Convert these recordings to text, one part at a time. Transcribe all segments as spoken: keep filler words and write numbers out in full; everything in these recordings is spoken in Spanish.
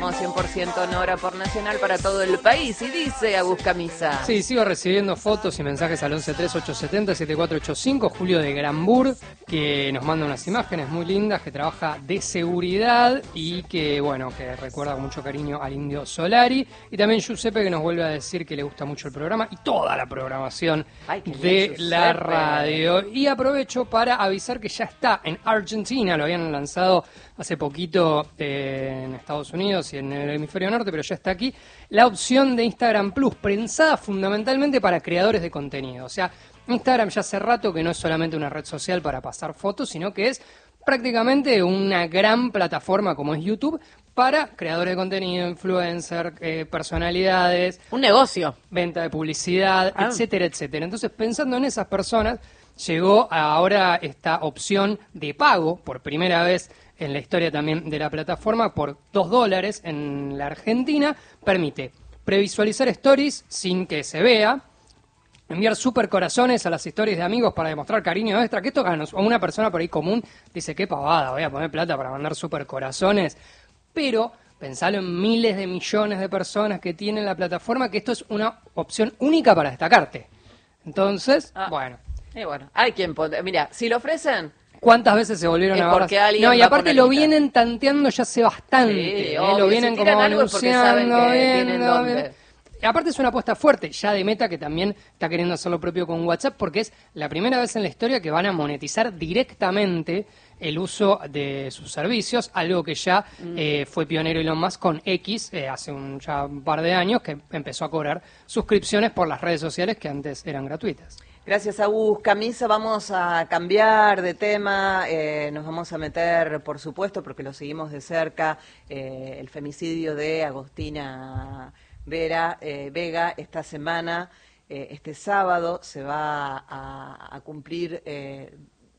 Somos cien por ciento Nora por Nacional para todo el país. Y dice Agus Camisa. Sí, sigo recibiendo fotos y mensajes al once tres ocho siete cero siete cuatro ocho cinco. Julio de Granbur, que nos manda unas imágenes muy lindas, que trabaja de seguridad y que, bueno, que recuerda con mucho cariño al Indio Solari. Y también Giuseppe, que nos vuelve a decir que le gusta mucho el programa y toda la programación Ay, de la radio. Y aprovecho para avisar que ya está en Argentina, lo habían lanzado hace poquito eh, en Estados Unidos y en el hemisferio norte, pero ya está aquí, la opción de Instagram Plus, pensada fundamentalmente para creadores de contenido. O sea, Instagram ya hace rato que no es solamente una red social para pasar fotos, sino que es prácticamente una gran plataforma como es YouTube para creadores de contenido, influencers, eh, personalidades. Un negocio. Venta de publicidad, Ah. etcétera, etcétera. Entonces, pensando en esas personas, llegó ahora esta opción de pago, por primera vez en la historia también de la plataforma, por dos dólares en la Argentina. Permite previsualizar stories sin que se vea, enviar super corazones a las stories de amigos para demostrar cariño extra, que esto a una persona por ahí común dice, qué pavada, voy a poner plata para mandar super corazones, pero pensalo en miles de millones de personas que tienen la plataforma, que esto es una opción única para destacarte. Entonces, ah, bueno. Y bueno, hay quien pone, mira, si lo ofrecen... ¿Cuántas veces se volvieron es a porque barras? alguien No, y va a aparte poner lo guita. vienen tanteando ya hace bastante. Sí, ¿eh? obvio, Lo vienen si tiran como algo es porque saben anunciando. que viendo, tienen dónde. viendo. Y aparte es una apuesta fuerte, ya de Meta, que también está queriendo hacer lo propio con WhatsApp, porque es la primera vez en la historia que van a monetizar directamente el uso de sus servicios, algo que ya mm. eh, fue pionero Elon Musk con X eh, hace un, ya un par de años, que empezó a cobrar suscripciones por las redes sociales que antes eran gratuitas. Gracias, Agus Camisa. Vamos a cambiar de tema, eh, nos vamos a meter, por supuesto, porque lo seguimos de cerca, eh, el femicidio de Agostina Vera, eh, Vega. Esta semana, eh, este sábado, se va a, a cumplir, eh,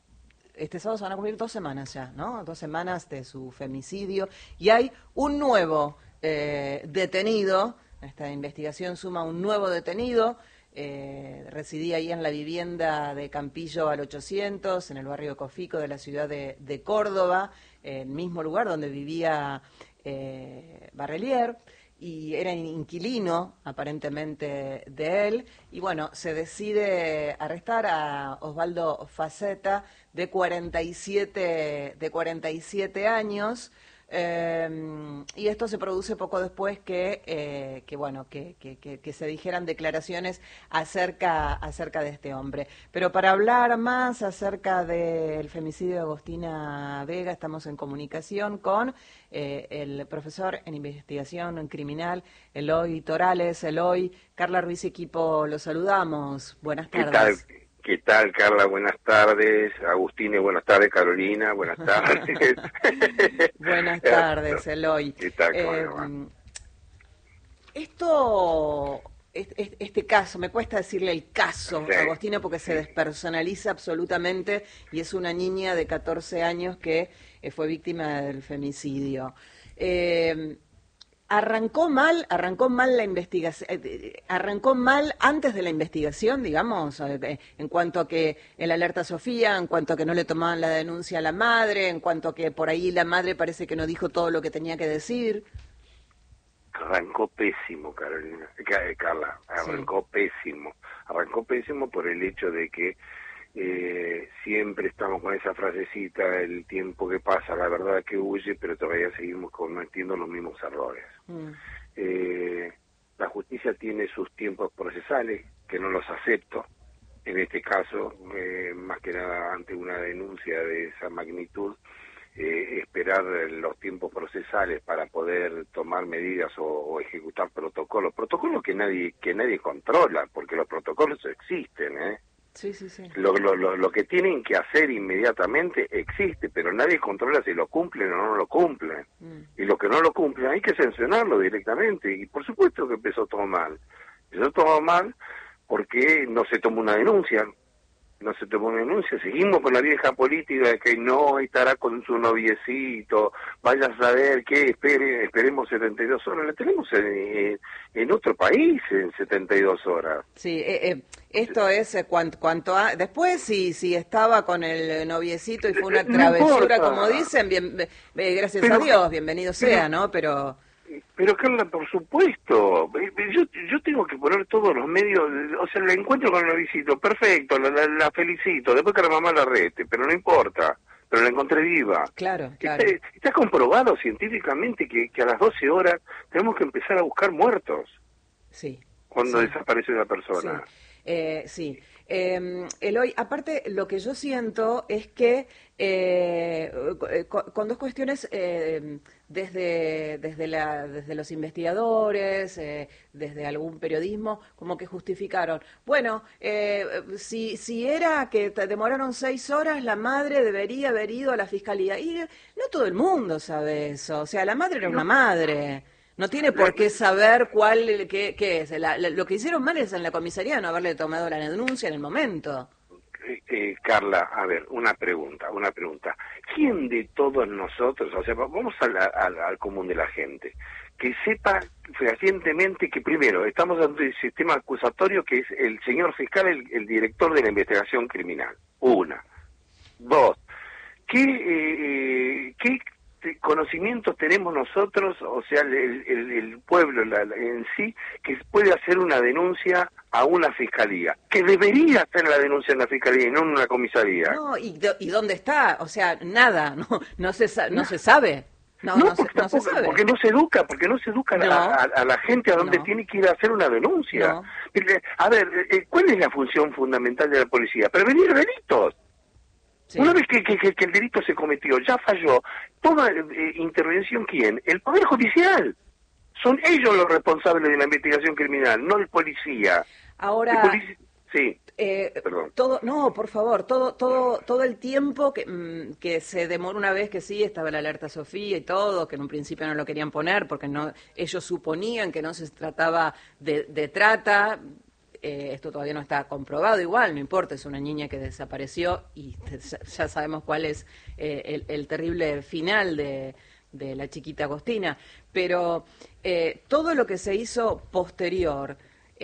este sábado se van a cumplir dos semanas ya, ¿no? Dos semanas de su femicidio. Y hay un nuevo eh, detenido, esta investigación suma un nuevo detenido. Eh, residía ahí en la vivienda de Campillo al ochocientos, en el barrio de Cofico de la ciudad de, de Córdoba, el mismo lugar donde vivía eh, Barrelier, y era inquilino aparentemente de él. Y bueno, se decide arrestar a Osvaldo Faceta, de cuarenta y siete, de cuarenta y siete años. Eh, y esto se produce poco después que, eh, que bueno, que, que, que, que se dijeran declaraciones acerca, acerca de este hombre. Pero para hablar más acerca del femicidio de Agostina Vega, estamos en comunicación con eh, el profesor en investigación criminal, Eloy Torales. Eloy, Carla Ruiz y equipo, los saludamos. Buenas tardes. ¿Qué tal? ¿Qué tal, Carla? Buenas tardes. Agustine, buenas tardes. Carolina, buenas tardes. Buenas tardes, Eloy. ¿Qué tal? Eh, esto, este, este caso, me cuesta decirle el caso, sí, Agostina, porque se despersonaliza absolutamente y es una niña de catorce años que eh, fue víctima del femicidio. Eh, Arrancó mal, arrancó mal la investigación, arrancó mal antes de la investigación, digamos, en cuanto a que el alerta Sofía, en cuanto a que no le tomaban la denuncia a la madre, en cuanto a que por ahí la madre parece que no dijo todo lo que tenía que decir. Arrancó pésimo, Carolina, Carla, arrancó sí. pésimo, arrancó pésimo por el hecho de que Eh, siempre estamos con esa frasecita, el tiempo que pasa, la verdad que huye, pero todavía seguimos cometiendo los mismos errores. Mm. Eh, la justicia tiene sus tiempos procesales, que no los acepto, en este caso, eh, más que nada ante una denuncia de esa magnitud, eh, esperar los tiempos procesales para poder tomar medidas o, o ejecutar protocolos, protocolos que nadie, que nadie controla, porque los protocolos existen, ¿eh? Sí, sí, sí. Lo, lo, lo, lo que tienen que hacer inmediatamente existe, pero nadie controla si lo cumplen o no lo cumplen. Mm. Y los que no lo cumplen hay que sancionarlo directamente. Y por supuesto que empezó todo mal. Empezó todo mal porque no se tomó una denuncia. No se tomó una denuncia. Seguimos con la vieja política de que no estará con su noviecito. Vaya a saber qué, espere, esperemos setenta y dos horas. La tenemos en, en otro país en setenta y dos horas. Sí, eh, eh. Esto es eh, cuanto, cuanto a... Después, si si estaba con el noviecito y fue una travesura, no como dicen, bien, eh, gracias pero, a Dios, bienvenido sea, ¿no? Pero... Pero Carla, por supuesto, yo, yo tengo que poner todos los medios, o sea, la encuentro con la visito, perfecto, la, la, la felicito, después que la mamá la rete, pero no importa, pero la encontré viva. Claro, claro. Está, está comprobado científicamente que, que a las doce horas tenemos que empezar a buscar muertos. Sí. Cuando sí. desaparece una persona. Sí. Eh, sí. Eh, Eloy, aparte lo que yo siento es que eh, con, con dos cuestiones eh, desde, desde, la, desde los investigadores, eh, desde algún periodismo, como que justificaron. Bueno, eh, si, si era que te demoraron seis horas, la madre debería haber ido a la fiscalía. Y no todo el mundo sabe eso. O sea, la madre era una madre. No tiene por qué saber cuál, qué, qué es. La, la, lo que hicieron mal es en la comisaría no haberle tomado la denuncia en el momento. Eh, eh, Carla, a ver, una pregunta, una pregunta. ¿Quién de todos nosotros, o sea, vamos al, al, al común de la gente, que sepa fehacientemente que primero estamos ante el sistema acusatorio que es el señor fiscal, el, el director de la investigación criminal? Una. Dos. ¿Qué, eh, qué conocimientos tenemos nosotros, o sea, el, el, el pueblo la, la, en sí, que puede hacer una denuncia a una fiscalía, que debería hacer la denuncia en la fiscalía y no en una comisaría? No, ¿y, y dónde está? O sea, nada, no, no, se, no, no se sabe. No, no, no, porque, se, no se sabe. Porque no se educa, porque no se educa no, a, a, a la gente a donde no. tiene que ir a hacer una denuncia. No. A ver, ¿cuál es la función fundamental de la policía? Prevenir delitos. Sí. Una vez que, que, que el delito se cometió, ya falló, toda eh, intervención, ¿quién? El Poder Judicial. Son ellos los responsables de la investigación criminal, no el policía. Ahora, el polici sí, eh, perdón. Todo, no, por favor, todo, todo, todo el tiempo que, mmm, que se demoró una vez que sí estaba la alerta Sofía y todo, que en un principio no lo querían poner porque no, ellos suponían que no se trataba de, de trata. Eh, esto todavía no está comprobado, igual, no importa, es una niña que desapareció y ya sabemos cuál es eh, el, el terrible final de, de la chiquita Agostina, pero eh, todo lo que se hizo posterior,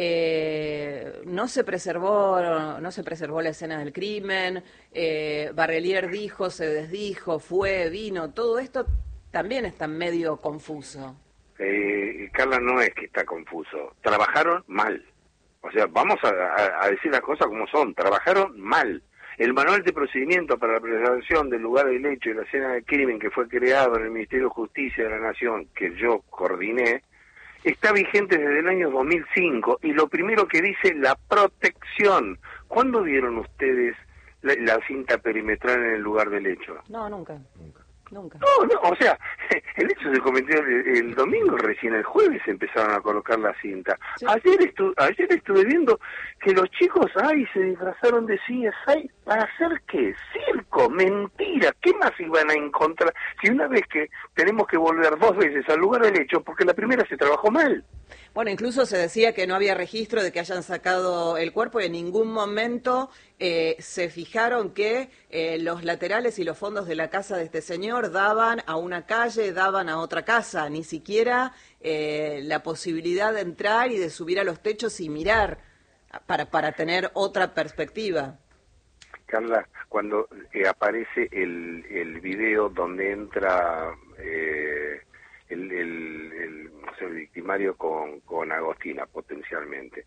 eh, no se preservó, no se preservó la escena del crimen, eh, Barrelier dijo, se desdijo, fue, vino, todo esto también está medio confuso. Eh, Carla, no es que está confuso, trabajaron mal. O sea, vamos a, a, a decir las cosas como son. Trabajaron mal. El manual de procedimiento para la preservación del lugar del hecho y la escena del crimen que fue creado en el Ministerio de Justicia de la Nación, que yo coordiné, está vigente desde el año dos mil cinco y lo primero que dice la protección. ¿Cuándo vieron ustedes la, la cinta perimetral en el lugar del hecho? No, nunca. Nunca. Nunca. No, no, o sea, el hecho se cometió el, el domingo, recién el jueves empezaron a colocar la cinta. Sí. Ayer, estu ayer estuve viendo que los chicos, ay, se disfrazaron de C S I, ¿para hacer qué? Circo, mentira, ¿qué más iban a encontrar? Si una vez que tenemos que volver dos veces al lugar del hecho, porque la primera se trabajó mal. Bueno, incluso se decía que no había registro de que hayan sacado el cuerpo y en ningún momento eh, se fijaron que eh, los laterales y los fondos de la casa de este señor daban a una calle, daban a otra casa, ni siquiera eh, la posibilidad de entrar y de subir a los techos y mirar para, para tener otra perspectiva. Carla, cuando eh, aparece el, el video donde entra eh, el, el, el, o sea, el victimario con, con Agostina, potencialmente,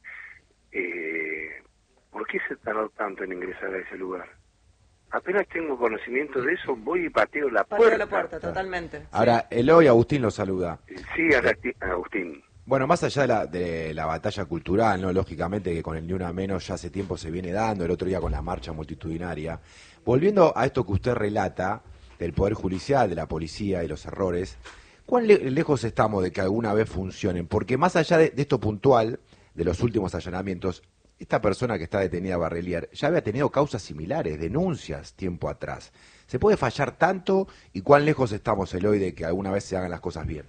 eh, ¿por qué se tardó tanto en ingresar a ese lugar? Apenas tengo conocimiento de eso, voy y pateo la pateo puerta. la puerta, totalmente. Ahora, sí. Eloy, Agustín lo saluda. Sí, Agustín. Bueno, más allá de la, de la batalla cultural, no, lógicamente que con el Ni Una Menos ya hace tiempo se viene dando, el otro día con la marcha multitudinaria. Volviendo a esto que usted relata, del Poder Judicial, de la policía y los errores, ¿cuán le lejos estamos de que alguna vez funcionen? Porque más allá de, de esto puntual, de los últimos allanamientos, esta persona que está detenida, Barrelier, ya había tenido causas similares, denuncias tiempo atrás. ¿Se puede fallar tanto? ¿Y cuán lejos estamos, Eloy, de que alguna vez se hagan las cosas bien?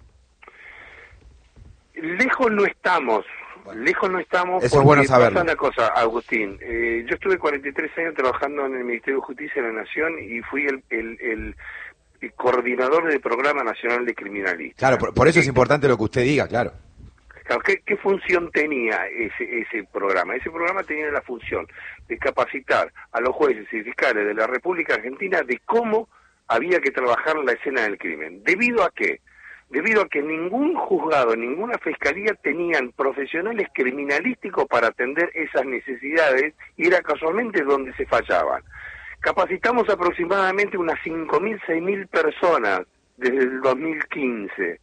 Lejos no estamos, bueno, lejos no estamos. Eso es bueno saberlo. Pasa una cosa, Agustín, eh, yo estuve cuarenta y tres años trabajando en el Ministerio de Justicia de la Nación y fui el, el, el, el coordinador del Programa Nacional de Criminalistas. Claro, por, por eso es importante lo que usted diga, claro. Claro, ¿qué, ¿qué función tenía ese, ese programa? Ese programa tenía la función de capacitar a los jueces y fiscales de la República Argentina de cómo había que trabajar la escena del crimen. ¿Debido a qué? debido a que ningún juzgado, ninguna fiscalía tenían profesionales criminalísticos para atender esas necesidades, y era casualmente donde se fallaban. Capacitamos aproximadamente unas cinco mil, seis mil personas desde el dos mil quince.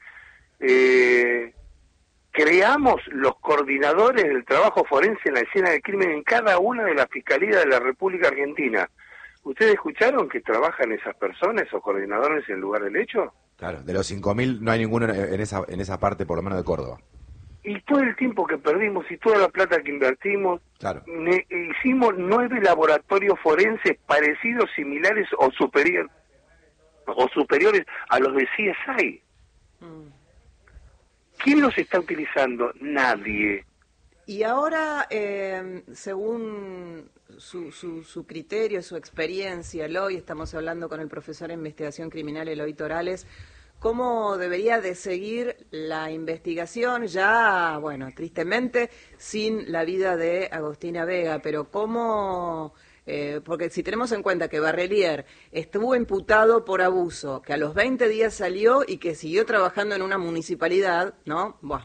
Eh, creamos los coordinadores del trabajo forense en la escena del crimen en cada una de las fiscalías de la República Argentina. ¿Ustedes escucharon que trabajan esas personas, esos coordinadores, en el lugar del hecho? Claro, de los cinco mil no hay ninguno en esa en esa parte, por lo menos de Córdoba. Y todo el tiempo que perdimos y toda la plata que invertimos, claro. ne- hicimos nueve laboratorios forenses parecidos, similares o, superior, o superiores a los de C S I. Mm. ¿Quién los está utilizando? Nadie. Y ahora, eh, según su, su, su criterio, su experiencia, Eloy, estamos hablando con el profesor de investigación criminal Eloy Torales, ¿cómo debería de seguir la investigación? Ya, bueno, tristemente, sin la vida de Agostina Vega, pero ¿cómo...? Eh, porque si tenemos en cuenta que Barrelier estuvo imputado por abuso, que a los veinte días salió y que siguió trabajando en una municipalidad, ¿no? Bueno,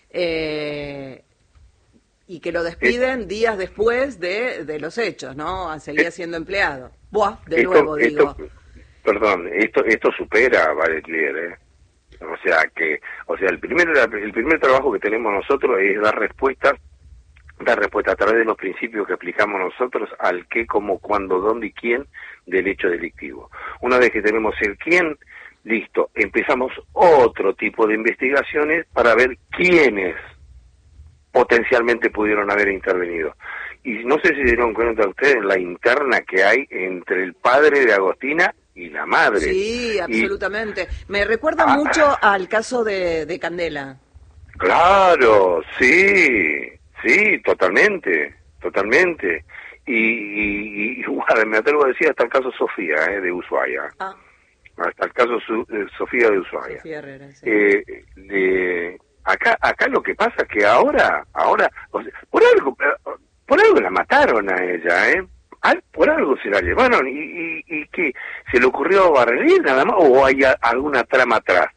eh, y que lo despiden días después de, de los hechos, ¿no? Seguía siendo empleado. Buah, de esto, nuevo esto, digo. Perdón, esto esto supera a Barrelier, ¿eh? O sea que, o sea, el primer el primer trabajo que tenemos nosotros es dar respuestas dar respuesta a través de los principios que aplicamos nosotros al qué, cómo, cuándo, dónde y quién del hecho delictivo. Una vez que tenemos el quién, listo, empezamos otro tipo de investigaciones para ver quiénes potencialmente pudieron haber intervenido. Y no sé si dieron cuenta ustedes la interna que hay entre el padre de Agostina y la madre. Sí, absolutamente. Y... Me recuerda ah, mucho al caso de, de Candela. Claro, sí. Sí, totalmente, totalmente. Y, y, y igual, me atrevo a decir hasta el caso Sofía, eh, de Ushuaia. Ah. Hasta el caso su, eh, Sofía de Ushuaia. Sofía Herrera, sí. eh, de, acá, acá lo que pasa es que ahora, ahora, o sea, por algo, por algo la mataron a ella, ¿eh? Por algo se la llevaron. ¿Y, y, y qué? ¿Se le ocurrió a Barrelier nada más o hay a, alguna trama atrás?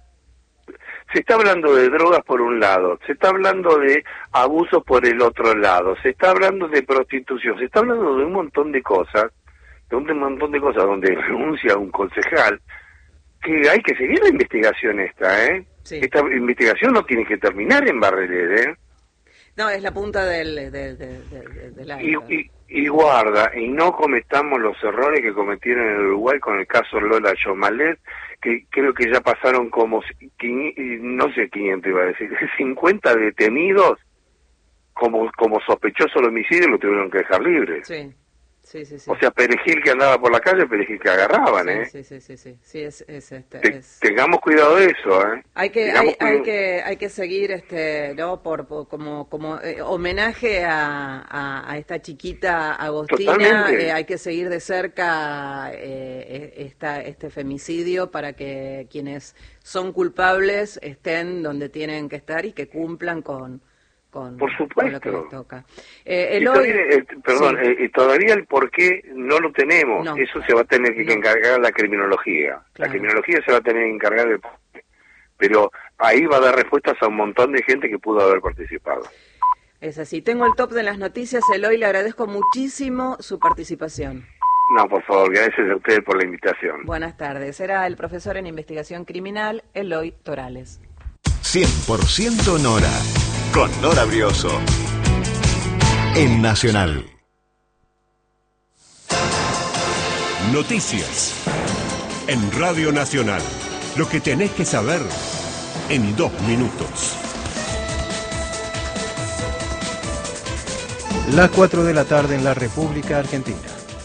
Se está hablando de drogas por un lado, se está hablando de abusos por el otro lado, se está hablando de prostitución, se está hablando de un montón de cosas, de un montón de cosas donde renuncia un concejal, que hay que seguir la investigación esta, ¿eh? Sí. Esta investigación no tiene que terminar en Barrelier, ¿eh? No, es la punta del, del, del, del, del y, y, y guarda, y no cometamos los errores que cometieron en Uruguay con el caso Lola Yomalet, que creo que ya pasaron como, no sé quinientos iba a decir, cincuenta detenidos como como sospechoso del homicidio, lo tuvieron que dejar libre. Sí, sí, sí, sí. O sea, perejil que andaba por la calle, perejil que agarraban, sí, ¿eh? Sí, sí, sí, sí, sí, es, es, este, Te, es... Tengamos cuidado de eso, ¿eh? Hay que, hay, hay que, hay que seguir, este, ¿no? Por, por como, como eh, homenaje a, a, a esta chiquita Agostina, eh, hay que seguir de cerca eh, esta, este femicidio para que quienes son culpables estén donde tienen que estar y que cumplan con Con, por supuesto. Con lo que les toca. Eh, Eloy, y todavía, eh, perdón, sí. eh, todavía el por qué no lo tenemos. No, Eso se va a tener que, no. que encargar la criminología. Claro. La criminología se va a tener que encargar del... Pero ahí va a dar respuestas a un montón de gente que pudo haber participado. Es así. Tengo el top de las noticias. Eloy, le agradezco muchísimo su participación. No, por favor, gracias a ustedes por la invitación. Buenas tardes. Era el profesor en investigación criminal, Eloy Torales. cien por ciento Nora. Con Nora Brioso en Nacional. Noticias en Radio Nacional. Lo que tenés que saber en dos minutos. Las cuatro de la tarde en la República Argentina.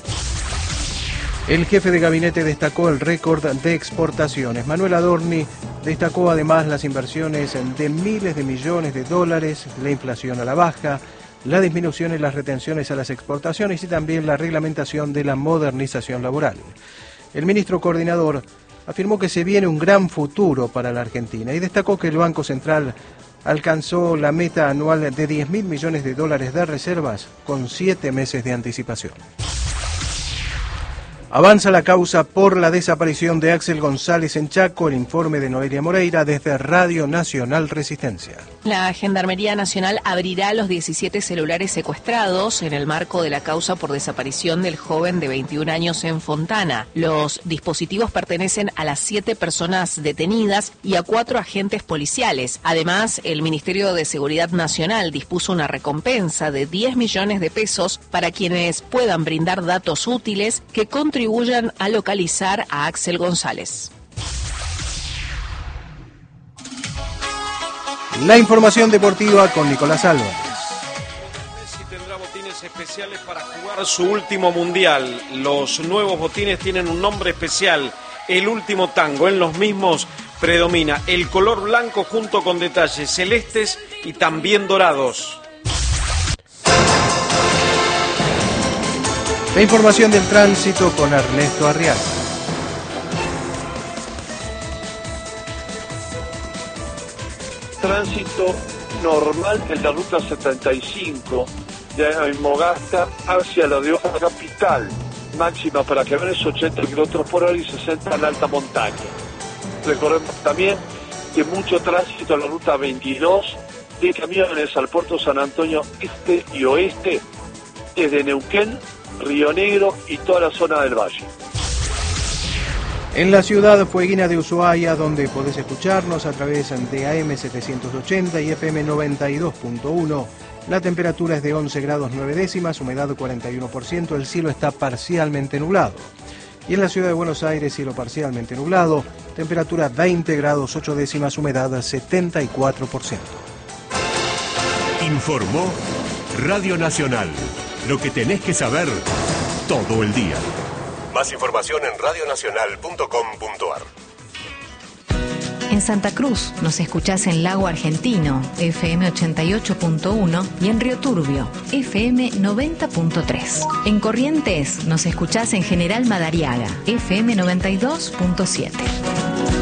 El jefe de gabinete destacó el récord de exportaciones. Manuel Adorni destacó además las inversiones de miles de millones de dólares, la inflación a la baja, la disminución en las retenciones a las exportaciones y también la reglamentación de la modernización laboral. El ministro coordinador afirmó que se viene un gran futuro para la Argentina y destacó que el Banco Central alcanzó la meta anual de diez mil millones de dólares de reservas con siete meses de anticipación. Avanza la causa por la desaparición de Axel González en Chaco. El informe de Noelia Moreira desde Radio Nacional Resistencia. La Gendarmería Nacional abrirá los diecisiete celulares secuestrados en el marco de la causa por desaparición del joven de veintiún años en Fontana. Los dispositivos pertenecen a las siete personas detenidas y a cuatro agentes policiales. Además, el Ministerio de Seguridad Nacional dispuso una recompensa de diez millones de pesos para quienes puedan brindar datos útiles que contribuyan a localizar a Axel González. La información deportiva con Nicolás Álvarez. Messi tendrá botines especiales para jugar su último mundial. Los nuevos botines tienen un nombre especial, el último tango. En los mismos predomina el color blanco junto con detalles celestes y también dorados. La información del tránsito con Ernesto Arriaga. Tránsito normal en la ruta setenta y cinco de Mogasta hacia la Rioja capital, máxima para camiones ochenta kilómetros por hora y sesenta en alta montaña. Recordemos también que mucho tránsito en la ruta veintidós de camiones al puerto San Antonio este y oeste, desde Neuquén, Río Negro y toda la zona del valle. En la ciudad fueguina de Ushuaia, donde podés escucharnos a través de A M setecientos ochenta y F M noventa y dos punto uno, la temperatura es de once grados nueve décimas, humedad cuarenta y uno por ciento, el cielo está parcialmente nublado. Y en la ciudad de Buenos Aires, cielo parcialmente nublado, temperatura veinte grados ocho décimas, humedad setenta y cuatro por ciento. Informó Radio Nacional. Lo que tenés que saber todo el día. Más información en radio nacional punto com punto a r. En Santa Cruz nos escuchás en Lago Argentino, F M ochenta y ocho punto uno, y en Río Turbio, F M noventa punto tres. En Corrientes nos escuchás en General Madariaga, F M noventa y dos punto siete.